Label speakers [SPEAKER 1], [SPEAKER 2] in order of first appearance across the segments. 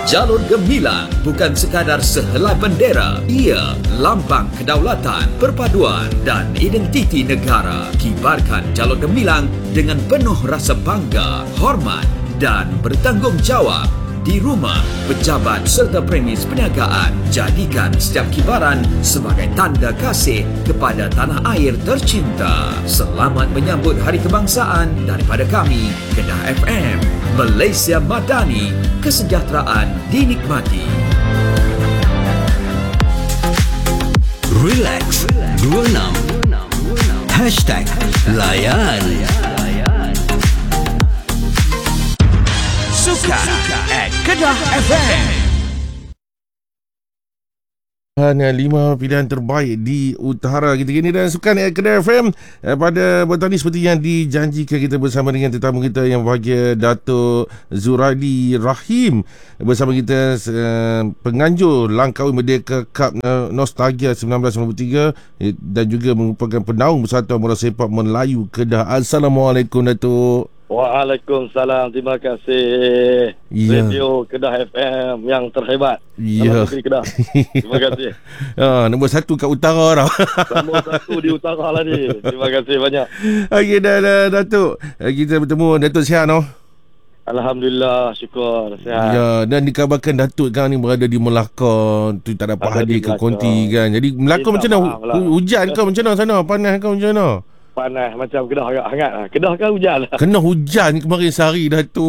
[SPEAKER 1] Jalur Gemilang bukan sekadar sehelai bendera. Ia lambang kedaulatan, perpaduan dan identiti negara. Kibarkan Jalur Gemilang dengan penuh rasa bangga, hormat dan bertanggungjawab. Di rumah, pejabat serta premis perniagaan, jadikan setiap kibaran sebagai tanda kasih kepada tanah air tercinta. Selamat menyambut Hari Kebangsaan daripada kami, Kedah FM. Malaysia Madani, kesejahteraan dinikmati.
[SPEAKER 2] Relax 26 #Layan Sukan Kedah FM.
[SPEAKER 3] 5 pilihan terbaik di utara kita kini dan Sukan Kedah FM. Pada petang ini seperti yang dijanjikan, kita bersama dengan tetamu kita yang bahagia, Datuk Zuraidi Rahim, bersama kita penganjur Langkawi Merdeka Cup Nostalgia 1993 dan juga merupakan penaung Persatuan Bola Sepak Melayu Kedah. Assalamualaikum, Datuk.
[SPEAKER 4] Waalaikumsalam. Terima kasih Radio Kedah FM yang terhebat dalam negeri Kedah. Terima kasih.
[SPEAKER 3] Nombor 1 kat utara dah.
[SPEAKER 4] Nombor 1 di utara lah ni. Terima kasih banyak.
[SPEAKER 3] Okey, dah Datuk. Kita bertemu. Datuk sihat no?
[SPEAKER 4] Alhamdulillah, syukur sihat.
[SPEAKER 3] Ya, dan dikabarkan Datuk kan ni berada di Melaka, tu tak dapat hadir ke konti kan. Jadi Melaka macam mana? Hujan ke macam mana sana? Panas ke macam mana?
[SPEAKER 4] Panas macam Kedah agak hangat lah. Kedah kan hujan lah.
[SPEAKER 3] Kena hujan kemarin sehari dah tu.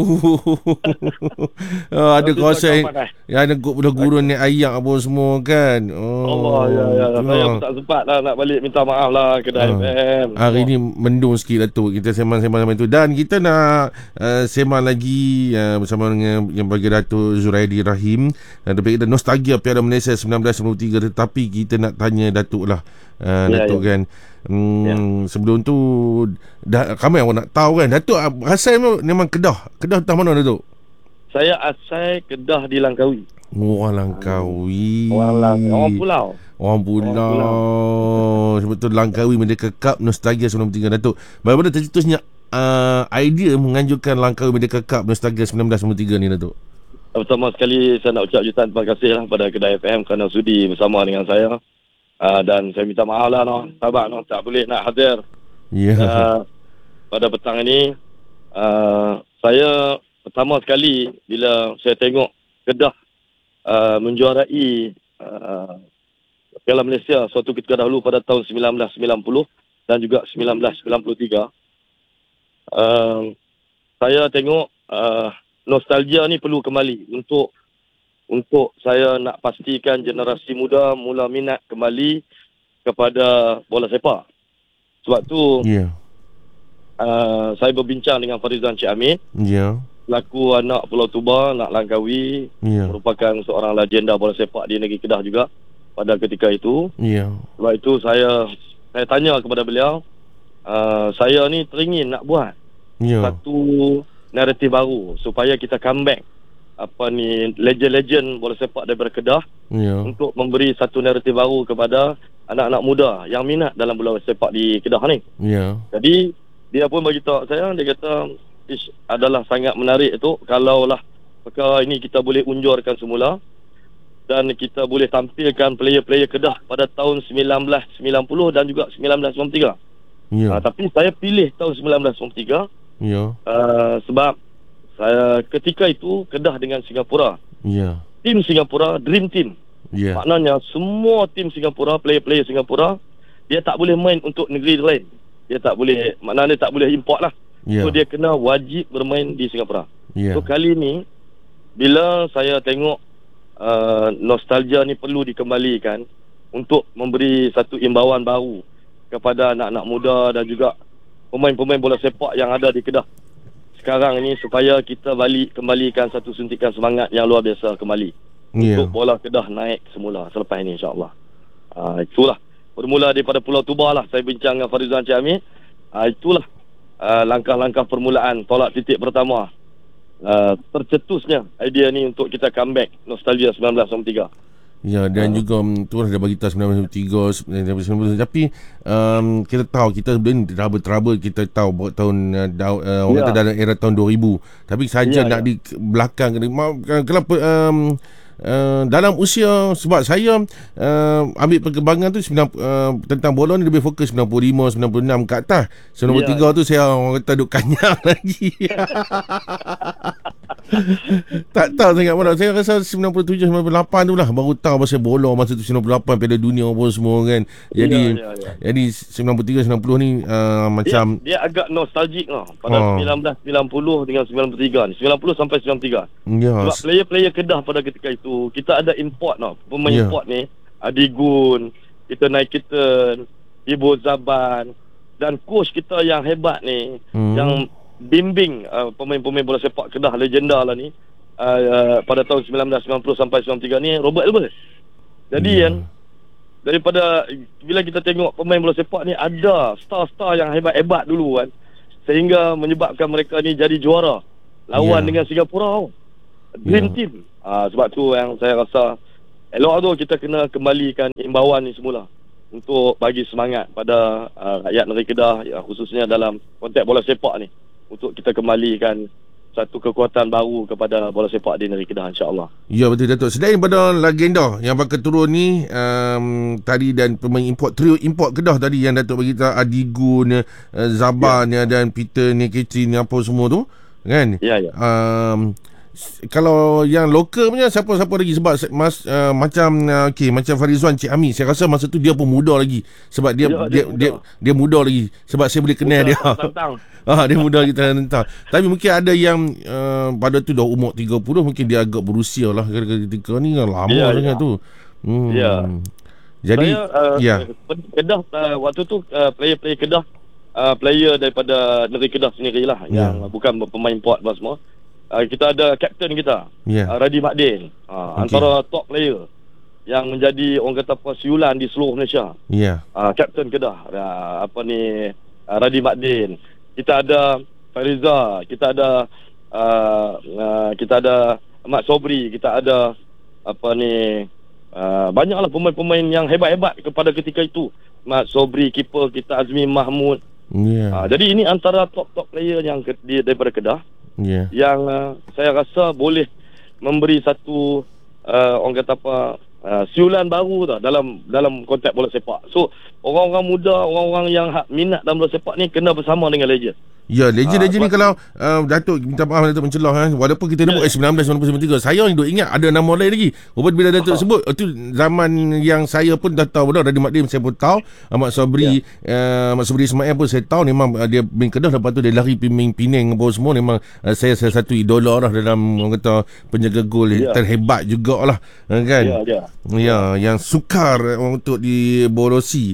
[SPEAKER 3] Ada kawasan yang ada gurun naik ayak apa semua kan.
[SPEAKER 4] Allah, ya. Saya pun tak sempat lah nak balik, minta maaf lah Kedah FM.
[SPEAKER 3] Hari ni mendung sikit Datuk. Kita sembang-sembang itu. Dan kita nak sembang lagi bersama dengan yang bagi Datuk Zuraidi Rahim. Kita nostalgia Piala Malaysia 1993. Tetapi kita nak tanya Datuk lah, Datuk kan. Sebelum tu ramai orang nak tahu kan, Datuk asal memang Kedah entah mana Datuk?
[SPEAKER 4] Saya asal Kedah di Langkawi.
[SPEAKER 3] Orang Langkawi.
[SPEAKER 4] Orang pulau.
[SPEAKER 3] Sebetulnya Langkawi Merdeka Cup Nostalgia 1993 Datuk. Bagaimana tercetusnya idea menganjurkan Langkawi Merdeka Cup Nostalgia 1993 ni Datuk?
[SPEAKER 4] Pertama sekali saya nak ucap jutaan terima kasih lah pada Kedah FM kerana sudi bersama dengan saya. Dan saya minta maaf lah sahabat tak boleh nak hadir pada petang ini. Saya pertama sekali bila saya tengok Kedah menjuarai Piala Malaysia suatu ketika dahulu pada tahun 1990 dan juga 1993, saya tengok nostalgia ni perlu kembali untuk saya nak pastikan generasi muda mula minat kembali kepada bola sepak. Sebab tu saya berbincang dengan Farizan Cik Amin, selaku anak Pulau Tuba, anak Langkawi, merupakan seorang legenda bola sepak di negeri Kedah juga pada ketika itu. Sebab itu saya tanya kepada beliau, saya ni teringin nak buat satu naratif baru supaya kita comeback legend-legend bola sepak daripada Kedah untuk memberi satu naratif baru kepada anak-anak muda yang minat dalam bola sepak di Kedah ni. Jadi dia pun bagi tahu saya, dia kata adalah sangat menarik tu kalaulah perkara ini kita boleh unjurkan semula dan kita boleh tampilkan player-player Kedah pada tahun 1990 dan juga 1993. Tapi saya pilih tahun 1993 sebab saya ketika itu Kedah dengan Singapura. Tim Singapura Dream Team. Maknanya semua tim Singapura, player-player Singapura, dia tak boleh main untuk negeri lain. Dia tak boleh, maknanya tak boleh import lah. So dia kena wajib bermain di Singapura. So kali ni bila saya tengok nostalgia ni perlu dikembalikan untuk memberi satu imbauan baru kepada anak-anak muda dan juga pemain-pemain bola sepak yang ada di Kedah sekarang ini, supaya kita kembalikan satu suntikan semangat yang luar biasa kembali untuk bola Kedah naik semula selepas ini, insyaAllah. Itulah bermula daripada Pulau Tuba lah. Saya bincang dengan Farizan Cik Amin. Itulah langkah-langkah permulaan, tolak titik pertama tercetusnya idea ni untuk kita comeback nostalgia 1993.
[SPEAKER 3] Ya, dan juga tu dah bagi tahu 1993 tapi kita tahu kita sebenarnya trouble kita tahu buat tahun orang kata dalam era tahun 2000, tapi saja nak di belakang kenapa dalam usia, sebab saya ambil perkembangan tu tentang bola ni lebih fokus 95, 96 ke atas. 93 tu saya orang kata duk kanyang lagi. Tak tahu sangat mana. Saya rasa 97, 98 tu lah baru tahu pasal bola masa tu. 98 Piala Dunia pun semua kan. Jadi jadi 93, 90 ni macam
[SPEAKER 4] dia agak nostalgic lah pada 1990 dengan 93 ni. 90 sampai 93. Sebab player-player Kedah pada ketika itu kita ada import tau. Pemain import ni Adigun, kita Naikiten, Ibu Zaban, dan coach kita yang hebat ni yang bimbing pemain-pemain bola sepak Kedah legenda lah ni pada tahun 1990 sampai 93 ni, Robert Albert. Jadi kan daripada bila kita tengok pemain bola sepak ni ada star-star yang hebat-hebat dulu kan, sehingga menyebabkan mereka ni jadi juara lawan dengan Singapura. Dream team. Sebab tu yang saya rasa elok tu kita kena kembalikan imbauan ni semula untuk bagi semangat pada rakyat negeri Kedah, khususnya dalam konteks bola sepak ni, untuk kita kembalikan satu kekuatan baru kepada bola sepak di negeri Kedah, insya-Allah. Ya,
[SPEAKER 3] betul Datuk. Selain daripada legenda yang bakal turun ni tadi, dan pemain import, trio import Kedah tadi yang Datuk bagi tahu, Adigun, Zaban dan Peter Neketri ni apa semua tu kan. Kalau yang lokal punya siapa-siapa lagi, sebab macam macam Farizwan Cik Ami, saya rasa masa tu dia pun muda lagi, sebab dia muda lagi, sebab saya boleh kenal dia. Dia muda lagi tentang. Tapi mungkin ada yang pada tu dah umur 30, mungkin dia agak berusia lah ketika ni kan, lama sangat tu. Jadi
[SPEAKER 4] Kedah waktu tu player-player Kedah, player daripada negeri Kedah sendirilah yang bukan pemain import semua. Kita ada kapten kita, Radi Makdin, antara top player yang menjadi orang kata siulan di seluruh Malaysia. Kapten Kedah, Radi Makdin. Kita ada Fariza, kita ada Ahmad Sobri, kita ada banyaklah pemain-pemain yang hebat-hebat kepada ketika itu. Ahmad Sobri, keeper kita Azmi Mahmud. Jadi ini antara top-top player yang daripada Kedah. Yang saya rasa boleh memberi satu orang kata siulan baru dalam konteks bola sepak. So orang-orang muda, orang-orang yang minat dalam bola sepak ni kena bersama dengan legend.
[SPEAKER 3] Ya, legend-legend ni kalau Datuk, minta maaf Datuk mencelah walaupun kita nak 1993, saya yang duk ingat ada nama lain lagi. Bila Datuk sebut itu zaman yang saya pun dah tahu dah. Radi Makdin saya pun tahu, Ahmad Sabri, Ahmad Sabri Ismail pun saya tahu, memang dia main Kedah, lepas tu dia lari main Penang apa semua. Memang saya satu idola lah dalam orang kata penjaga gol terhebat jugalah kan. Yang sukar untuk diborosi.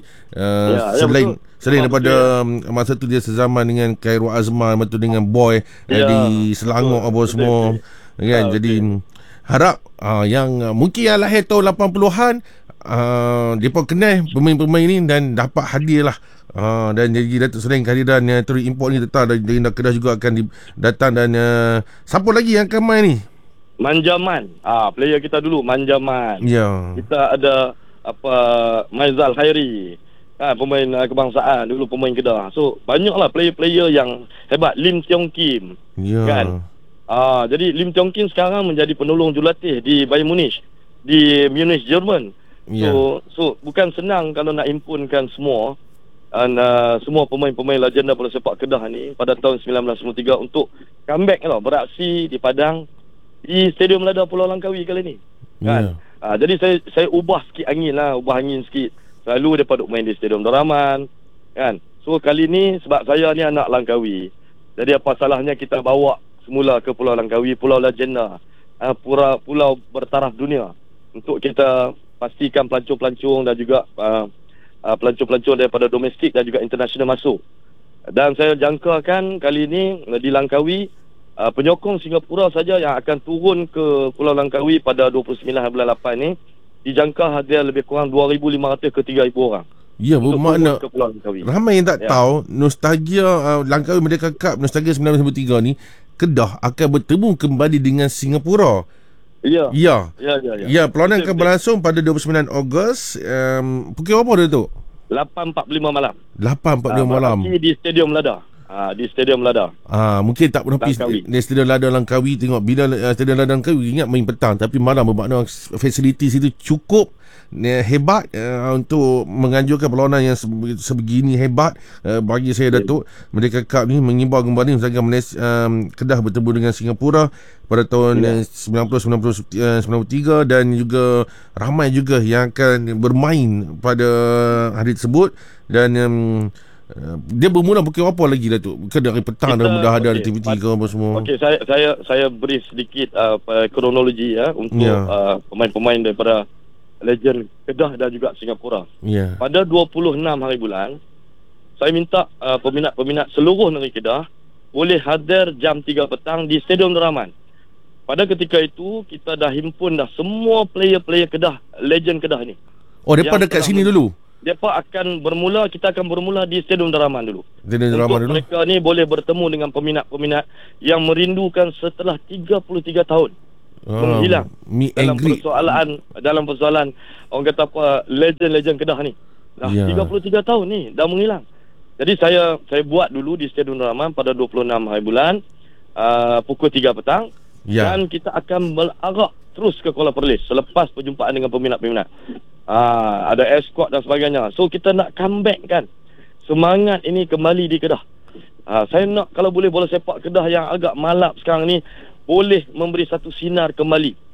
[SPEAKER 3] Selain daripada masa tu dia sezaman dengan Khairul Azman, masa tu dengan Boy di Selangor apa semua kan. Jadi harap yang mungkin yang lahir tahun 80-an mereka kenal pemain-pemain ni dan dapat hadiah lah. Dan jadi Datuk selain kehadiran trio import ni, tetap dari Kedah juga akan datang. Dan siapa lagi yang akan main ni?
[SPEAKER 4] Manjaman, player kita dulu Manjaman. Kita ada Maizal Khairi, pemain kebangsaan dulu, pemain Kedah. So banyaklah player-player yang hebat. Lim Tiong Kim kan. Jadi Lim Tiong Kim sekarang menjadi penolong jurulatih di Bayern Munich, di Munich, Jerman. So bukan senang kalau nak himpunkan semua semua pemain-pemain legenda bola sepak Kedah ni pada tahun 1993 untuk comeback beraksi di Padang, di Stadium Melada Pulau Langkawi kali ni kan. Jadi saya ubah angin sikit. Selalu dia duk main di Stadium Doraman kan. So kali ni sebab saya ni anak Langkawi, jadi apa salahnya kita bawa semula ke Pulau Langkawi, pulau legenda, pulau bertaraf dunia, untuk kita pastikan pelancong-pelancong dan juga pelancong-pelancong daripada domestik dan juga international masuk. Dan saya jangkakan kali ni di Langkawi, penyokong Singapura saja yang akan turun ke Pulau Langkawi pada 29 bulan 8 ni dijangka ada lebih kurang 2,500 ke 3,000 orang.
[SPEAKER 3] Ya, bermakna ramai yang tak tahu nostalgia Langkawi Merdeka Cup, nostalgia 1993 ni, Kedah akan bertemu kembali dengan Singapura. Ya. Ya, perlawanan akan berlangsung pada 29 Ogos. Pukul berapa dia tu?
[SPEAKER 4] 8.45 malam.
[SPEAKER 3] 8.45 malam.
[SPEAKER 4] Di Stadium Lada. Di Stadium Lada.
[SPEAKER 3] Mungkin tak pernah pergi di Stadium Lada Langkawi tengok. Bila Stadium Lada Langkawi ingat main petang, tapi malam bermakna facilities itu cukup hebat untuk menganjurkan perlawanan yang sebegini hebat. Bagi saya Datuk, Merdeka Cup ni mengimbau kembali misalkan Kedah bertemu dengan Singapura pada tahun 1993 dan juga ramai juga yang akan bermain pada hari tersebut. Dan dia bermula pukul apa lagi Datuk? Ke dari petang dah mudah ada aktiviti ke apa semua?
[SPEAKER 4] Okey, saya beri sedikit kronologi untuk pemain-pemain daripada legend Kedah dan juga Singapura. Pada 26 hari bulan, saya minta peminat-peminat seluruh negeri Kedah boleh hadir jam 3 petang di Stadium Nur Rahman. Pada ketika itu kita dah himpun dah semua player-player Kedah, legend Kedah ni.
[SPEAKER 3] Oh, depa dekat sini dulu.
[SPEAKER 4] Kita akan bermula di Stadium Nur Rahman dulu. Untuk mereka ni boleh bertemu dengan peminat-peminat yang merindukan setelah 33 tahun menghilang dalam persoalan orang kata apa, legend-legend Kedah ni. 33 tahun ni dah menghilang. Jadi saya buat dulu di Stadium Nur Rahman pada 26 hari bulan pukul 3 petang. Dan kita akan berarak terus ke Kuala Perlis selepas perjumpaan dengan peminat-peminat. Ada escort dan sebagainya. So kita nak comeback kan semangat ini kembali di Kedah. Saya nak kalau boleh bola sepak Kedah yang agak malap sekarang ni boleh memberi satu sinar kembali